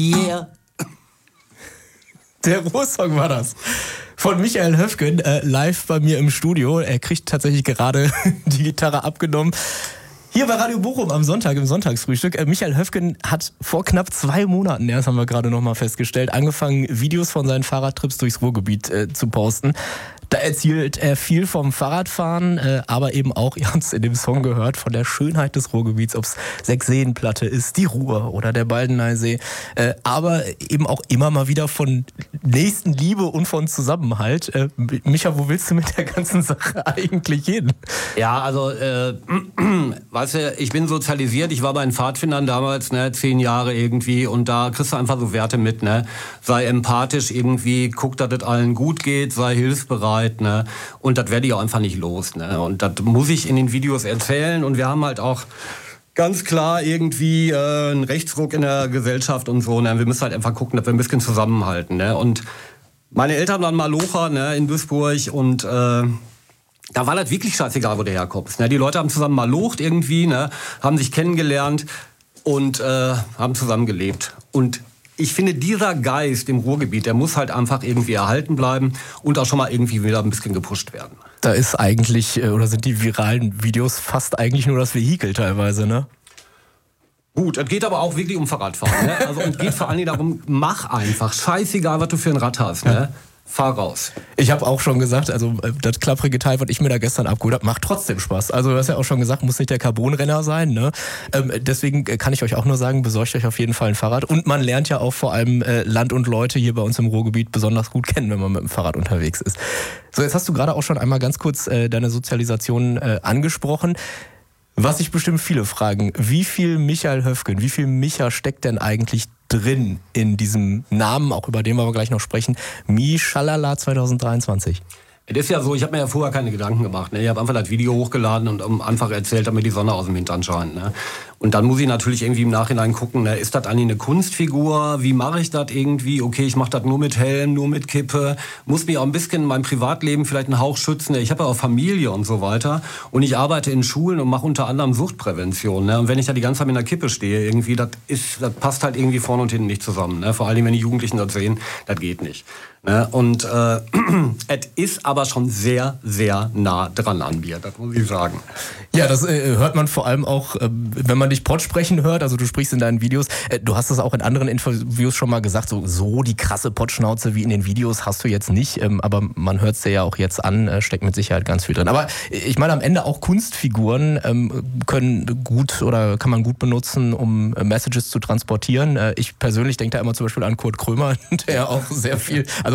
Yeah. Der Ruhrsong war das. Von Michael Höfgen, live bei mir im Studio. Er kriegt tatsächlich gerade die Gitarre abgenommen. Hier bei Radio Bochum am Sonntag, im Sonntagsfrühstück. Michael Höfgen hat vor knapp 2 Monaten, das haben wir gerade nochmal festgestellt, angefangen, Videos von seinen Fahrradtrips durchs Ruhrgebiet zu posten. Da erzählt er viel vom Fahrradfahren, aber eben auch, ihr habt es in dem Song gehört, von der Schönheit des Ruhrgebiets, ob es Sechseenplatte ist, die Ruhr oder der Baldeneysee, aber eben auch immer mal wieder von Nächstenliebe und von Zusammenhalt. Micha, wo willst du mit der ganzen Sache eigentlich hin? Ja, also, weißt du, ich bin sozialisiert, ich war bei den Pfadfindern damals, 10 Jahre irgendwie, und da kriegst du einfach so Werte mit, sei empathisch irgendwie, guck, dass es allen gut geht, sei hilfsbereit. Und das werde ich auch einfach nicht los. Und das muss ich in den Videos erzählen. Und wir haben halt auch ganz klar irgendwie einen Rechtsruck in der Gesellschaft und so. Wir müssen halt einfach gucken, dass wir ein bisschen zusammenhalten. Und meine Eltern waren Malocher in Duisburg und da war das wirklich scheißegal, wo du herkommst. Die Leute haben zusammen malocht irgendwie, haben sich kennengelernt und haben zusammen gelebt. Und ich finde, dieser Geist im Ruhrgebiet, der muss halt einfach irgendwie erhalten bleiben und auch schon mal irgendwie wieder ein bisschen gepusht werden. Da ist eigentlich, oder sind die viralen Videos fast eigentlich nur das Vehikel teilweise, ne? Gut, es geht aber auch wirklich um Fahrradfahren. Also, und geht vor allen Dingen darum, mach einfach. Scheißegal, was du für ein Rad hast. Fahr raus. Ich habe auch schon gesagt, also das klapprige Teil, was ich mir da gestern abgeholt habe, macht trotzdem Spaß. Also du hast ja auch schon gesagt, muss nicht der Carbonrenner sein. Ne? Deswegen kann ich euch auch nur sagen, besorgt euch auf jeden Fall ein Fahrrad. Und man lernt ja auch vor allem Land und Leute hier bei uns im Ruhrgebiet besonders gut kennen, wenn man mit dem Fahrrad unterwegs ist. So, jetzt hast du gerade auch schon einmal ganz kurz deine Sozialisation angesprochen. Was sich bestimmt viele fragen, wie viel Michael Höfgen, wie viel Micha steckt denn eigentlich drin in diesem Namen, auch über den wir gleich noch sprechen, Mischalala 2023? Es ist ja so, ich habe mir ja vorher keine Gedanken gemacht. Ich habe einfach das Video hochgeladen und einfach erzählt, damit die Sonne aus dem Hintern scheint. Und dann muss ich natürlich irgendwie im Nachhinein gucken, ist das eigentlich eine Kunstfigur? Wie mache ich das irgendwie? Okay, ich mache das nur mit Helm, nur mit Kippe. Muss mich auch ein bisschen in meinem Privatleben vielleicht einen Hauch schützen. Ich habe ja auch Familie und so weiter. Und ich arbeite in Schulen und mache unter anderem Suchtprävention. Und wenn ich da die ganze Zeit mit einer Kippe stehe, irgendwie, das passt halt irgendwie vorne und hinten nicht zusammen. Vor allem, wenn die Jugendlichen das sehen, das geht nicht. Und es ist aber schon sehr, sehr nah dran an mir, das muss ich sagen. Ja, das hört man vor allem auch, wenn man dich Pott sprechen hört, also du sprichst in deinen Videos, du hast das auch in anderen Interviews schon mal gesagt, so die krasse Pottschnauze wie in den Videos hast du jetzt nicht, aber man hört es dir ja auch jetzt an, steckt mit Sicherheit ganz viel drin. Aber ich meine, am Ende auch Kunstfiguren können gut oder kann man gut benutzen, um Messages zu transportieren. Ich persönlich denke da immer zum Beispiel an Kurt Krömer, der auch sehr viel...